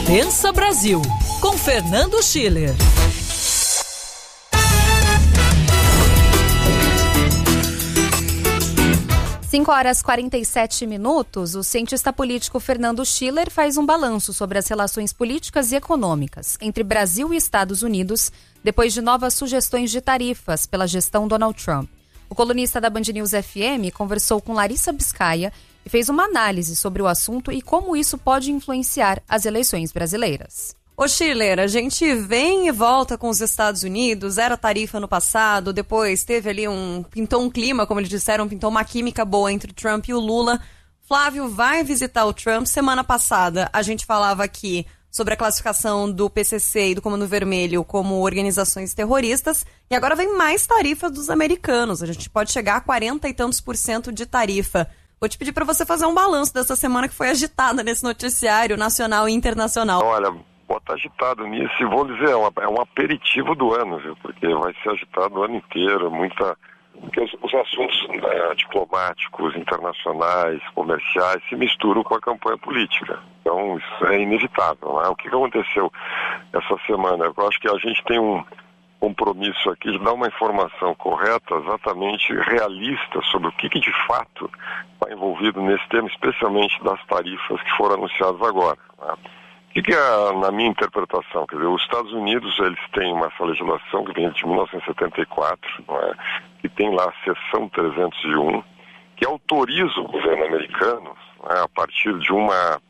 Pensa Brasil, com Fernando Schiller. Cinco horas e 47 minutos, o cientista político Fernando Schiller faz um balanço sobre as relações políticas e econômicas entre Brasil e Estados Unidos depois de novas sugestões de tarifas pela gestão Donald Trump. O colunista da Band News FM conversou com Larissa Biscaia e fez uma análise sobre o assunto e como isso pode influenciar as eleições brasileiras. Ô Schiller, a gente vem e volta com os Estados Unidos, era tarifa no passado, depois teve ali pintou um clima, como eles disseram, pintou uma química boa entre o Trump e o Lula. Flávio vai visitar o Trump. Semana passada a gente falava aqui sobre a classificação do PCC e do Comando Vermelho como organizações terroristas, e agora vem mais tarifa dos americanos, a gente pode chegar a 40 e tantos % de tarifa. Vou te pedir para você fazer um balanço dessa semana que foi agitada nesse noticiário nacional e internacional. Olha, pode estar agitado nisso, e vou dizer, é um aperitivo do ano, viu? Porque vai ser agitado o ano inteiro, porque os assuntos diplomáticos, internacionais, comerciais, se misturam com a campanha política. Então, isso é inevitável, né? O que aconteceu essa semana? Eu acho que a gente tem um compromisso aqui de dar uma informação correta, exatamente realista, sobre o que de fato está envolvido nesse tema, especialmente das tarifas que foram anunciadas agora, né? O que é, na minha interpretação? Quer dizer, os Estados Unidos, eles têm essa legislação que vem de 1974, não é? Que tem lá a seção 301, que autoriza o governo americano, não é? A partir de uma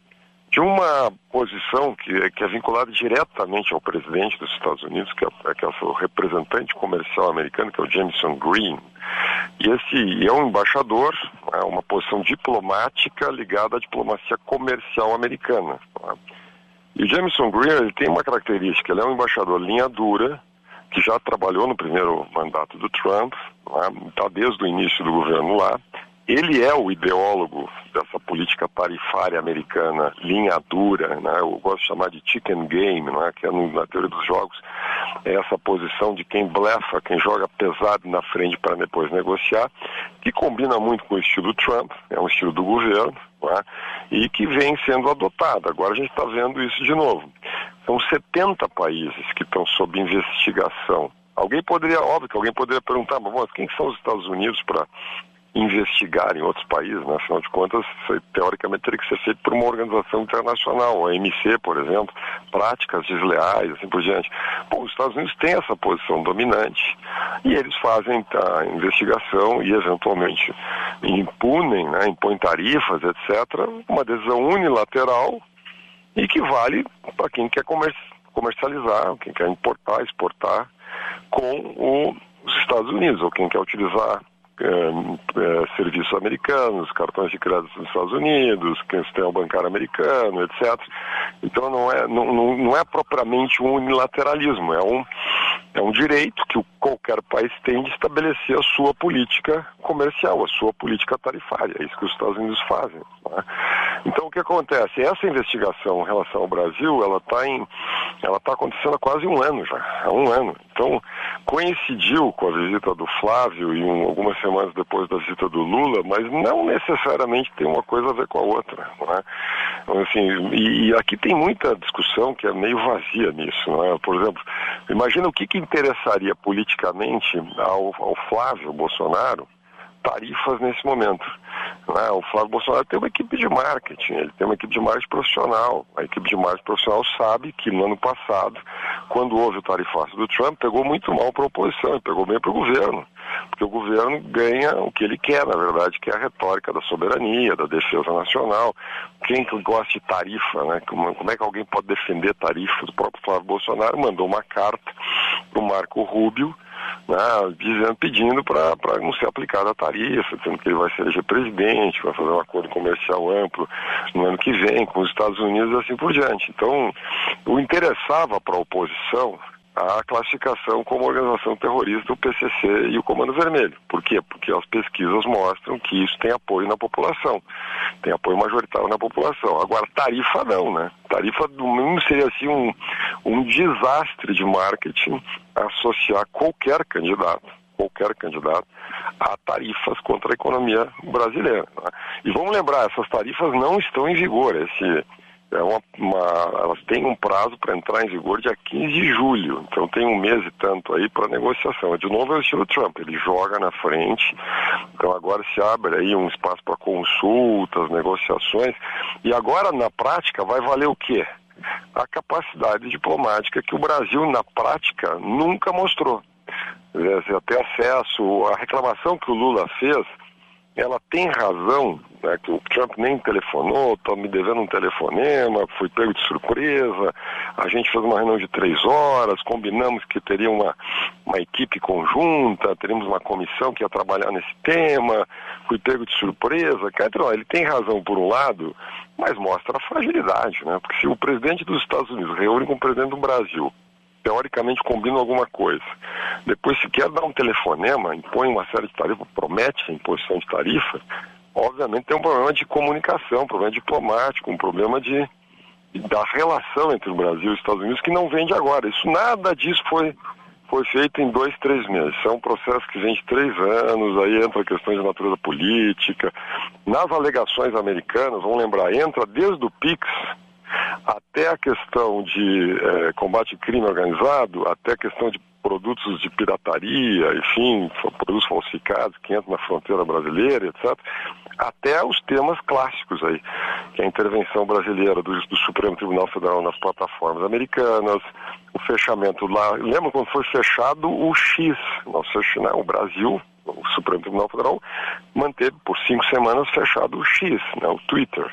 posição que é vinculada diretamente ao presidente dos Estados Unidos, que é o representante comercial americano, que é o Jamison Green. E esse é um embaixador, é uma posição diplomática ligada à diplomacia comercial americana, não é? E o Jamison Green, ele tem uma característica, ele é um embaixador linha dura, que já trabalhou no primeiro mandato do Trump, está desde o início do governo lá. Ele é o ideólogo dessa política tarifária americana, linha dura, né? Eu gosto de chamar de chicken game, né? Que é na teoria dos jogos, é essa posição de quem blefa, quem joga pesado na frente para depois negociar, que combina muito com o estilo Trump, é um estilo do governo, né? E que vem sendo adotado. Agora a gente está vendo isso de novo. São 70 países que estão sob investigação. Óbvio que alguém poderia perguntar, mas quem são os Estados Unidos para investigar em outros países, né? Afinal de contas, teoricamente teria que ser feito por uma organização internacional, a OMC, por exemplo, práticas desleais, assim por diante. Bom, os Estados Unidos têm essa posição dominante e eles fazem a investigação e eventualmente impunem, né? Impõem tarifas, etc., uma decisão unilateral e que vale para quem quer comercializar, quem quer importar, exportar com os Estados Unidos, ou quem quer utilizar serviços americanos, cartões de crédito dos Estados Unidos, sistema bancário americano, etc. Então não é propriamente um unilateralismo, é um direito que qualquer país tem de estabelecer a sua política comercial, a sua política tarifária. É isso que os Estados Unidos fazem, né? Então o que acontece? Essa investigação em relação ao Brasil, ela está acontecendo há quase um ano já, há um ano. Então coincidiu com a visita do Flávio e algumas semanas depois da visita do Lula, mas não necessariamente tem uma coisa a ver com a outra, não é? Então, assim, e aqui tem muita discussão que é meio vazia nisso, não é? Por exemplo, imagina o que interessaria politicamente ao Flávio Bolsonaro tarifas nesse momento, né? O Flávio Bolsonaro tem uma equipe de marketing, ele tem uma equipe de marketing profissional. A equipe de marketing profissional sabe que no ano passado, quando houve o tarifaço do Trump, pegou muito mal para a oposição e pegou bem para o governo, porque o governo ganha o que ele quer, na verdade, que é a retórica da soberania, da defesa nacional. Quem gosta de tarifa, né? Como é que alguém pode defender tarifa? Do próprio Flávio Bolsonaro mandou uma carta para o Marco Rubio, né, pedindo para não ser aplicada a tarifa, dizendo que ele vai se eleger presidente, vai fazer um acordo comercial amplo no ano que vem com os Estados Unidos e assim por diante. Então, o interessava para a oposição a classificação como organização terrorista o PCC e o Comando Vermelho. Por quê? Porque as pesquisas mostram que isso tem apoio na população, tem apoio majoritário na população. Agora, tarifa não, né? Tarifa no mínimo seria assim um desastre de marketing associar qualquer candidato a tarifas contra a economia brasileira, né? E vamos lembrar, essas tarifas não estão em vigor. elas têm um prazo para entrar em vigor dia 15 de julho. Então tem um mês e tanto aí para negociação. De novo é o estilo Trump, ele joga na frente. Então agora se abre aí um espaço para consultas, negociações. E agora, na prática, vai valer o quê? A capacidade diplomática que o Brasil, na prática, nunca mostrou. Ter acesso, a reclamação que o Lula fez, ela tem razão, né, que o Trump nem telefonou, está me devendo um telefonema, fui pego de surpresa, a gente fez uma reunião de 3 horas, combinamos que teria uma equipe conjunta, teríamos uma comissão que ia trabalhar nesse tema, fui pego de surpresa. Ele tem razão por um lado, mas mostra a fragilidade, né? Porque se o presidente dos Estados Unidos reúne com o presidente do Brasil, teoricamente combinam alguma coisa, depois se quer dar um telefonema, impõe uma série de tarifas, promete a imposição de tarifa, obviamente tem um problema de comunicação, um problema diplomático, um problema da relação entre o Brasil e os Estados Unidos que não vem de agora. Nada disso foi feito em 2, 3 meses. É um processo que vem de 3 anos, aí entra questões de natureza política. Nas alegações americanas, vamos lembrar, entra desde o PIX até a questão de combate ao crime organizado, até a questão de produtos de pirataria, enfim, produtos falsificados que entram na fronteira brasileira, etc., até os temas clássicos aí, que é a intervenção brasileira do Supremo Tribunal Federal nas plataformas americanas, o fechamento lá. Lembra quando foi fechado o X? O Brasil, o Supremo Tribunal Federal, manteve por 5 semanas fechado o X, né, o Twitter.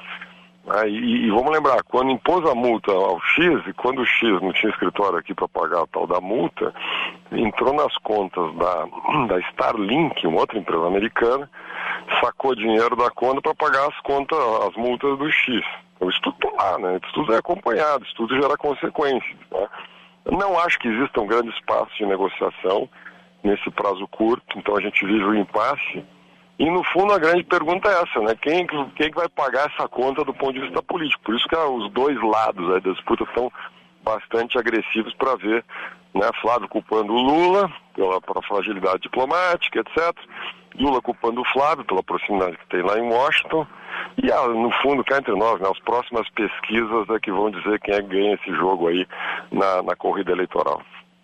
E vamos lembrar, quando impôs a multa ao X, e quando o X não tinha escritório aqui para pagar a tal da multa, entrou nas contas da Starlink, uma outra empresa americana, sacou dinheiro da conta para pagar as multas do X. Então isso tudo está lá, né? Isso tudo é acompanhado, isso tudo gera consequências. Né? Eu não acho que exista um grande espaço de negociação nesse prazo curto, então a gente vive o impasse. E, no fundo, a grande pergunta é essa, né? Quem vai pagar essa conta do ponto de vista político? Por isso que os dois lados da disputa estão bastante agressivos para ver, né? Flávio culpando o Lula pela fragilidade diplomática, etc. Lula culpando o Flávio pela proximidade que tem lá em Washington. E, no fundo, cá entre nós, né? As próximas pesquisas é que vão dizer quem é que ganha esse jogo aí na corrida eleitoral.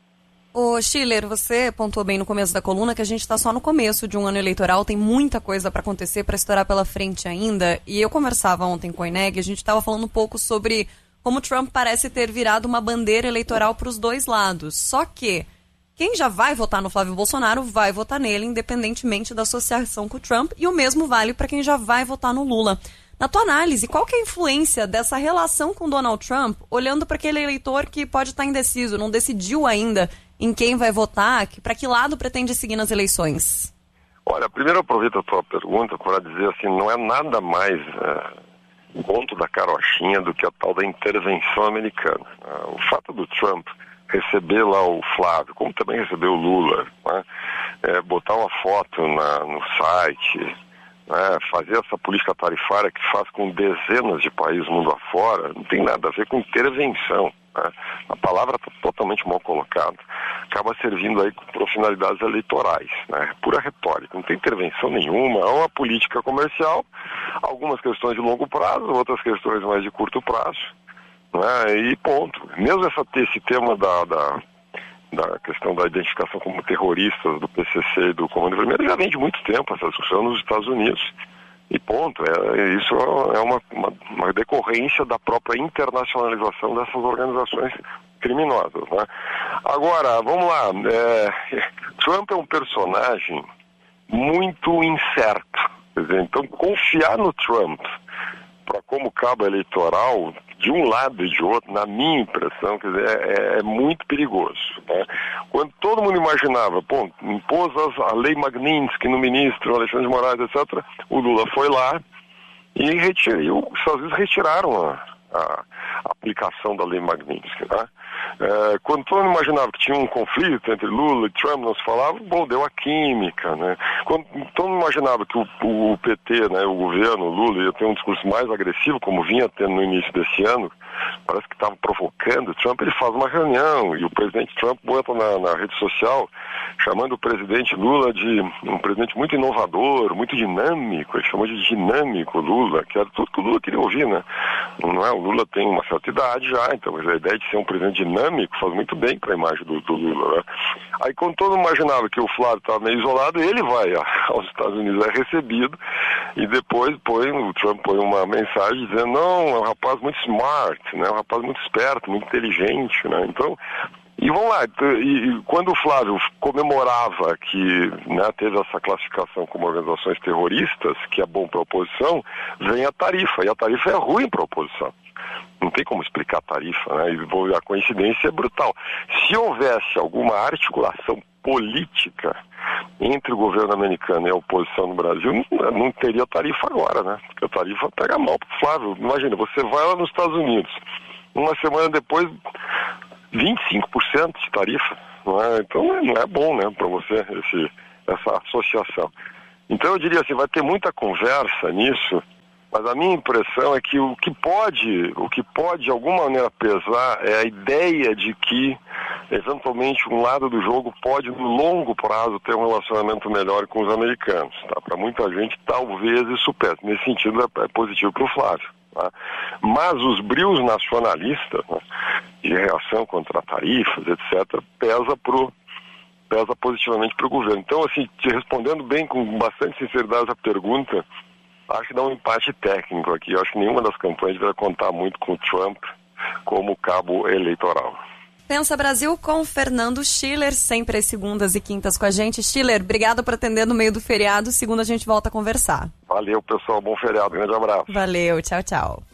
Ô Schiller, você pontuou bem no começo da coluna que a gente está só no começo de um ano eleitoral, tem muita coisa para acontecer, para estourar pela frente ainda, e eu conversava ontem com o Ineg, a gente estava falando um pouco sobre como Trump parece ter virado uma bandeira eleitoral para os dois lados, só que quem já vai votar no Flávio Bolsonaro vai votar nele, independentemente da associação com o Trump, e o mesmo vale para quem já vai votar no Lula. Na tua análise, qual que é a influência dessa relação com Donald Trump, olhando para aquele eleitor que pode estar indeciso, não decidiu ainda em quem vai votar, para que lado pretende seguir nas eleições? Olha, primeiro eu aproveito a tua pergunta para dizer assim, não é nada mais conto da carochinha do que a tal da intervenção americana. O fato do Trump receber lá o Flávio, como também recebeu o Lula, né, botar uma foto no site, né, fazer essa política tarifária que faz com dezenas de países mundo afora, não tem nada a ver com intervenção. A palavra está totalmente mal colocada, acaba servindo aí para finalidades eleitorais, né? Pura retórica, não tem intervenção nenhuma, é uma política comercial, algumas questões de longo prazo, outras questões mais de curto prazo, né? E ponto. Mesmo esse tema da questão da identificação como terroristas do PCC e do Comando Vermelho já vem de muito tempo essa discussão nos Estados Unidos. E ponto, isso é uma decorrência da própria internacionalização dessas organizações criminosas, né? Agora, vamos lá, Trump é um personagem muito incerto, quer dizer, então confiar no Trump para como cabo eleitoral, de um lado e de outro, na minha impressão, quer dizer, é muito perigoso, né? Quando todo mundo imaginava, impôs a lei Magnitsky no ministro Alexandre de Moraes, etc., o Lula foi lá e os Estados Unidos retiraram a aplicação da lei Magnitsky, né? Quando todo mundo imaginava que tinha um conflito entre Lula e Trump, não se falava, deu a química, né? Quando todo mundo imaginava que o PT, né, o governo, o Lula, ia ter um discurso mais agressivo, como vinha tendo no início desse ano, parece que estava provocando o Trump, ele faz uma reunião e o presidente Trump bota na rede social chamando o presidente Lula de um presidente muito inovador, muito dinâmico. Ele chamou de dinâmico Lula, que era tudo que o Lula queria ouvir, né? Não é? O Lula tem uma certa idade já, então a ideia de ser um presidente dinâmico faz muito bem para a imagem do Lula, né? Aí quando todo mundo imaginava que o Flávio estava meio isolado, ele vai aos Estados Unidos, é recebido, e depois o Trump põe uma mensagem dizendo, não, é um rapaz muito smart, né? Um rapaz muito esperto, muito inteligente, né? Então, e vamos lá, e quando o Flávio comemorava que, né, teve essa classificação como organizações terroristas, que é bom para a oposição, vem a tarifa, e a tarifa é ruim para a oposição. Não tem como explicar a tarifa, né? E a coincidência é brutal. Se houvesse alguma articulação política entre o governo americano e a oposição no Brasil, não teria tarifa agora, né? Porque a tarifa pega mal pro Flávio. Imagina, você vai lá nos Estados Unidos, uma semana depois, 25% de tarifa, não é? Então não é bom, né, para você essa associação. Então eu diria assim, vai ter muita conversa nisso, mas a minha impressão é que o que pode de alguma maneira pesar é a ideia de que eventualmente um lado do jogo pode no longo prazo ter um relacionamento melhor com os americanos, tá? Para muita gente talvez isso pese. Nesse sentido é positivo para o Flávio. Tá? Mas os brios nacionalistas, né, de reação contra tarifas, etc., pesa positivamente para o governo. Então, assim, te respondendo bem, com bastante sinceridade a pergunta, acho que dá um empate técnico aqui. Eu acho que nenhuma das campanhas vai contar muito com o Trump como cabo eleitoral. Pensa Brasil com Fernando Schiller, sempre às segundas e quintas com a gente. Schiller, obrigado por atender no meio do feriado. Segunda a gente volta a conversar. Valeu, pessoal. Bom feriado. Grande abraço. Valeu. Tchau, tchau.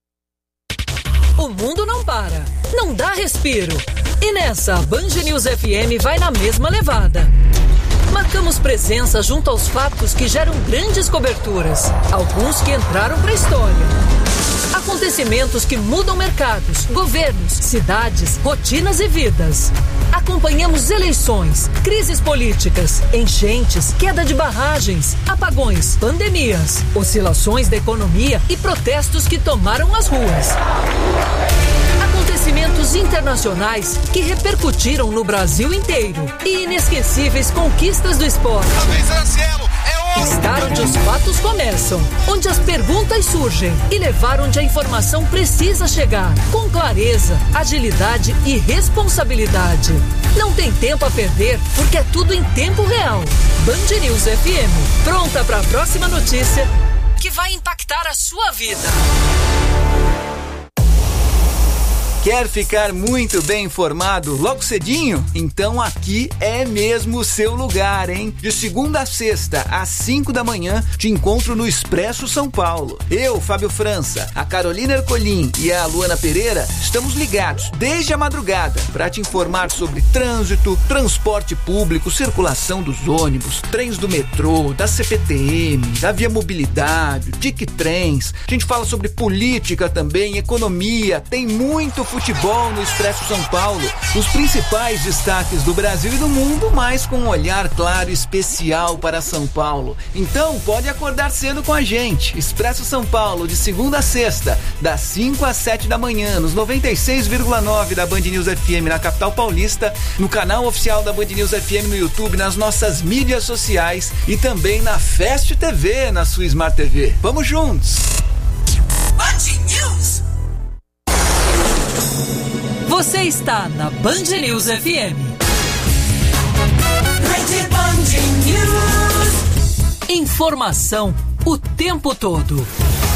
O mundo não para. Não dá respiro. E nessa, a Band News FM vai na mesma levada. Marcamos presença junto aos fatos que geram grandes coberturas. Alguns que entraram para a história. Acontecimentos que mudam mercados, governos, cidades, rotinas e vidas. Acompanhamos eleições, crises políticas, enchentes, queda de barragens, apagões, pandemias, oscilações da economia e protestos que tomaram as ruas. Acontecimentos internacionais que repercutiram no Brasil inteiro e inesquecíveis conquistas do esporte. Estar onde os fatos começam, onde as perguntas surgem e levar onde a informação precisa chegar, com clareza, agilidade e responsabilidade. Não tem tempo a perder, porque é tudo em tempo real. Band News FM, pronta para a próxima notícia que vai impactar a sua vida. Quer ficar muito bem informado logo cedinho? Então aqui é mesmo o seu lugar, hein? De segunda a sexta, às 5 da manhã, te encontro no Expresso São Paulo. Eu, Fábio França, a Carolina Ercolim e a Luana Pereira estamos ligados desde a madrugada para te informar sobre trânsito, transporte público, circulação dos ônibus, trens do metrô, da CPTM, da Via Mobilidade, Tic Trens. A gente fala sobre política também, economia, tem muito futebol no Expresso São Paulo, os principais destaques do Brasil e do mundo, mas com um olhar claro e especial para São Paulo. Então pode acordar cedo com a gente. Expresso São Paulo, de segunda a sexta, das 5 às 7 da manhã, nos 96,9 da Band News FM na capital paulista, no canal oficial da Band News FM no YouTube, nas nossas mídias sociais e também na Fast TV, na sua Smart TV. Vamos juntos! Band News. Você está na Band News FM. Band News. Informação o tempo todo.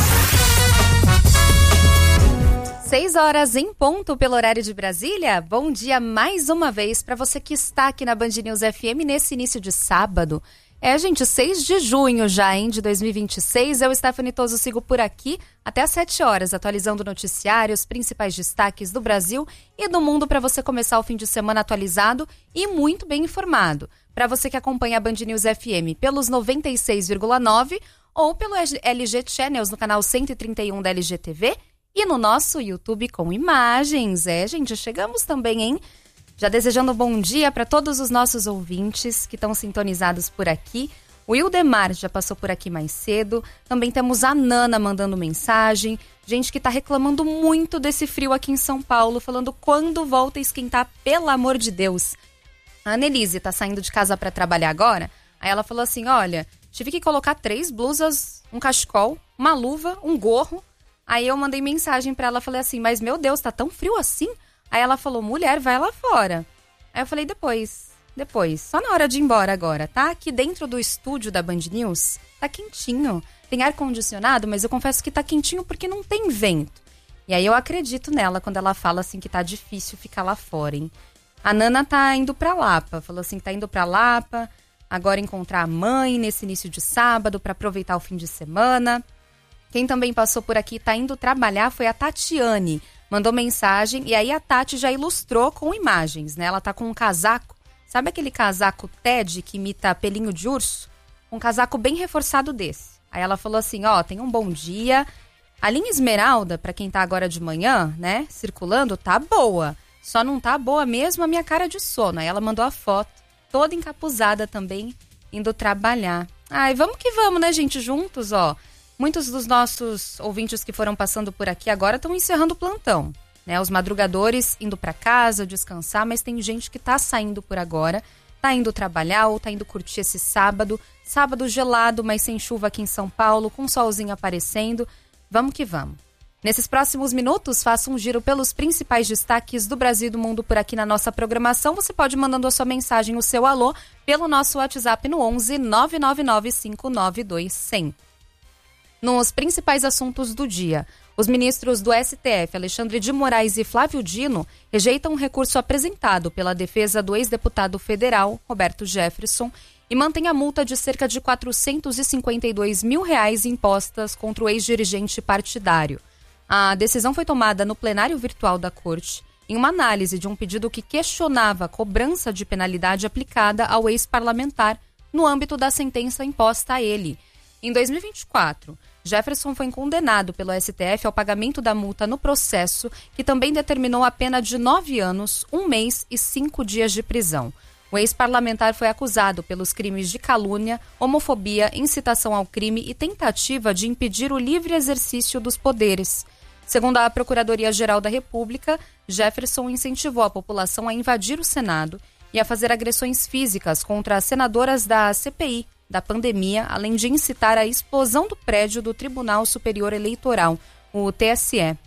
6 horas em ponto pelo horário de Brasília. Bom dia mais uma vez para você que está aqui na Band News FM nesse início de sábado. Gente, 6 de junho já, de 2026. Eu, Stephanie Toso, sigo por aqui até às 7 horas, atualizando o noticiário, os principais destaques do Brasil e do mundo para você começar o fim de semana atualizado e muito bem informado. Para você que acompanha a Band News FM pelos 96,9 ou pelo LG Channels no canal 131 da LG TV e no nosso YouTube com imagens. Gente, chegamos também, Já desejando um bom dia para todos os nossos ouvintes que estão sintonizados por aqui. O Ildemar já passou por aqui mais cedo. Também temos a Nana mandando mensagem. Gente que tá reclamando muito desse frio aqui em São Paulo, falando quando volta a esquentar, pelo amor de Deus. A Annelise tá saindo de casa para trabalhar agora. Aí ela falou assim, olha, tive que colocar 3 blusas, um cachecol, uma luva, um gorro. Aí eu mandei mensagem pra ela, falei assim, mas meu Deus, tá tão frio assim? Aí ela falou, mulher, vai lá fora. Aí eu falei, depois, só na hora de ir embora agora, tá? Aqui dentro do estúdio da Band News, tá quentinho. Tem ar-condicionado, mas eu confesso que tá quentinho porque não tem vento. E aí eu acredito nela quando ela fala assim que tá difícil ficar lá fora, hein? A Nana tá indo pra Lapa, falou assim que tá indo pra Lapa, agora encontrar a mãe nesse início de sábado pra aproveitar o fim de semana. Quem também passou por aqui e tá indo trabalhar foi a Tatiane. Mandou mensagem e aí a Tati já ilustrou com imagens, né? Ela tá com um casaco, sabe aquele casaco TED que imita pelinho de urso? Um casaco bem reforçado desse. Aí ela falou assim, ó, tenha um bom dia. A linha Esmeralda, pra quem tá agora de manhã, né, circulando, tá boa. Só não tá boa mesmo a minha cara de sono. Aí ela mandou a foto, toda encapuzada também, indo trabalhar. Ai, vamos que vamos, né, gente, juntos, ó. Muitos dos nossos ouvintes que foram passando por aqui agora estão encerrando o plantão, né? Os madrugadores indo para casa, descansar, mas tem gente que tá saindo por agora, tá indo trabalhar ou tá indo curtir esse sábado. Sábado gelado, mas sem chuva aqui em São Paulo, com solzinho aparecendo. Vamos que vamos. Nesses próximos minutos, faça um giro pelos principais destaques do Brasil e do mundo por aqui na nossa programação. Você pode ir mandando a sua mensagem, o seu alô, pelo nosso WhatsApp no 11 999 592 100. Nos principais assuntos do dia, os ministros do STF, Alexandre de Moraes e Flávio Dino, rejeitam um recurso apresentado pela defesa do ex-deputado federal, Roberto Jefferson, e mantém a multa de cerca de R$452 mil impostas contra o ex-dirigente partidário. A decisão foi tomada no plenário virtual da Corte, em uma análise de um pedido que questionava a cobrança de penalidade aplicada ao ex-parlamentar no âmbito da sentença imposta a ele. Em 2024, Jefferson foi condenado pelo STF ao pagamento da multa no processo, que também determinou a pena de 9 anos, 1 mês e 5 dias de prisão. O ex-parlamentar foi acusado pelos crimes de calúnia, homofobia, incitação ao crime e tentativa de impedir o livre exercício dos poderes. Segundo a Procuradoria-Geral da República, Jefferson incentivou a população a invadir o Senado e a fazer agressões físicas contra as senadoras da CPI, da pandemia, além de incitar a explosão do prédio do Tribunal Superior Eleitoral, o TSE.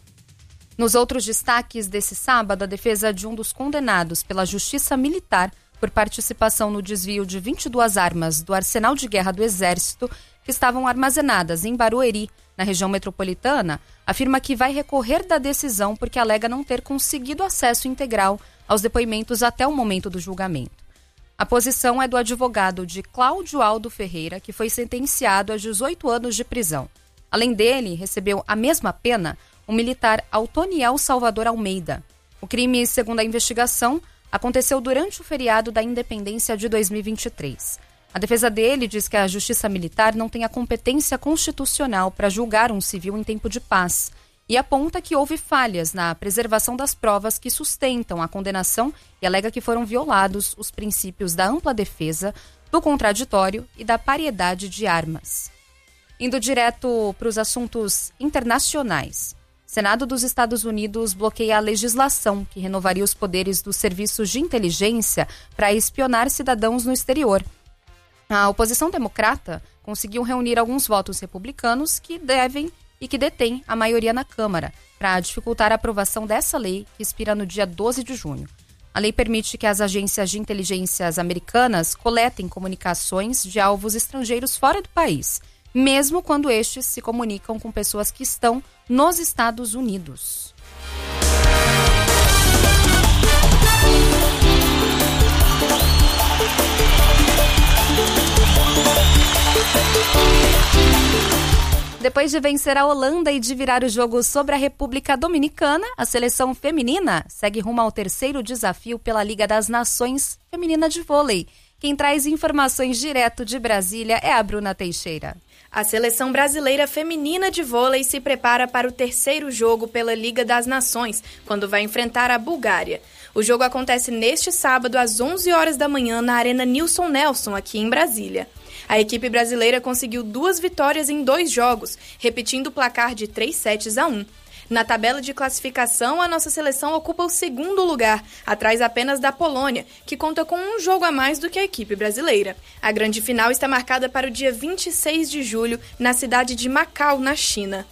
Nos outros destaques desse sábado, a defesa de um dos condenados pela Justiça Militar por participação no desvio de 22 armas do arsenal de guerra do Exército que estavam armazenadas em Barueri, na região metropolitana, afirma que vai recorrer da decisão porque alega não ter conseguido acesso integral aos depoimentos até o momento do julgamento. A posição é do advogado de Cláudio Aldo Ferreira, que foi sentenciado a 18 anos de prisão. Além dele, recebeu a mesma pena o militar Altoniel Salvador Almeida. O crime, segundo a investigação, aconteceu durante o feriado da Independência de 2023. A defesa dele diz que a Justiça Militar não tem a competência constitucional para julgar um civil em tempo de paz e aponta que houve falhas na preservação das provas que sustentam a condenação e alega que foram violados os princípios da ampla defesa, do contraditório e da paridade de armas. Indo direto para os assuntos internacionais. O Senado dos Estados Unidos bloqueia a legislação que renovaria os poderes dos serviços de inteligência para espionar cidadãos no exterior. A oposição democrata conseguiu reunir alguns votos republicanos que detêm a maioria na Câmara para dificultar a aprovação dessa lei, que expira no dia 12 de junho. A lei permite que as agências de inteligências americanas coletem comunicações de alvos estrangeiros fora do país, mesmo quando estes se comunicam com pessoas que estão nos Estados Unidos. Depois de vencer a Holanda e de virar o jogo sobre a República Dominicana, a seleção feminina segue rumo ao terceiro desafio pela Liga das Nações Feminina de Vôlei. Quem traz informações direto de Brasília é a Bruna Teixeira. A seleção brasileira feminina de vôlei se prepara para o terceiro jogo pela Liga das Nações, quando vai enfrentar a Bulgária. O jogo acontece neste sábado às 11 horas da manhã na Arena Nilson Nelson, aqui em Brasília. A equipe brasileira conseguiu 2 vitórias em 2 jogos, repetindo o placar de 3-1. Na tabela de classificação, a nossa seleção ocupa o 2º lugar, atrás apenas da Polônia, que conta com um jogo a mais do que a equipe brasileira. A grande final está marcada para o dia 26 de julho, na cidade de Macau, na China.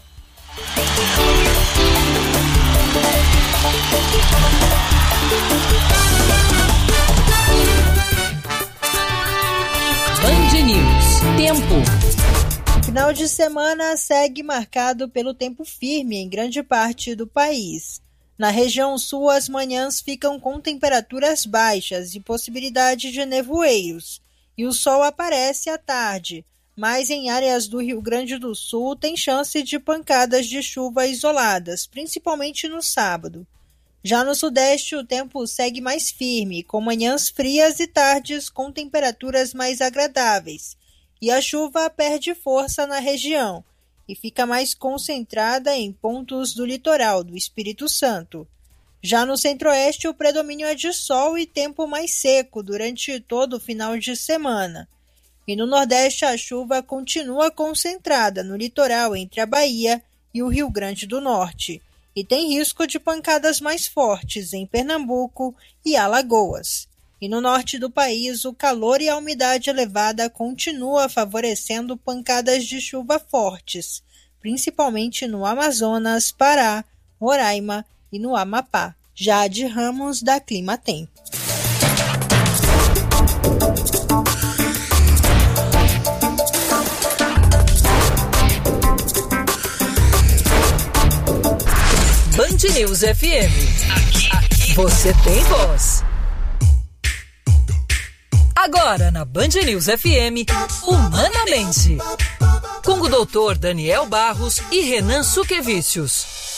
Band News. Tempo. Final de semana segue marcado pelo tempo firme em grande parte do país. Na região sul, as manhãs ficam com temperaturas baixas e possibilidade de nevoeiros, e o sol aparece à tarde, mas em áreas do Rio Grande do Sul tem chance de pancadas de chuva isoladas, principalmente no sábado. Já no sudeste, o tempo segue mais firme, com manhãs frias e tardes com temperaturas mais agradáveis, e a chuva perde força na região e fica mais concentrada em pontos do litoral do Espírito Santo. Já no centro-oeste, o predomínio é de sol e tempo mais seco durante todo o final de semana. E no nordeste, a chuva continua concentrada no litoral entre a Bahia e o Rio Grande do Norte, e tem risco de pancadas mais fortes em Pernambuco e Alagoas. E no norte do país, o calor e a umidade elevada continua favorecendo pancadas de chuva fortes, principalmente no Amazonas, Pará, Roraima e no Amapá. Jade Ramos, da Climatempo. Band News FM. Aqui você tem voz. Agora na Band News FM, Humanamente, com o doutor Daniel Barros e Renan Suquevicius.